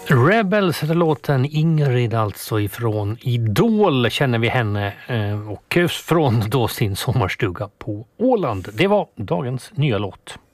Rebels heter låten. Ingrid alltså ifrån Idol känner vi henne och från då sin sommarstuga på Åland. Det var dagens nya låt.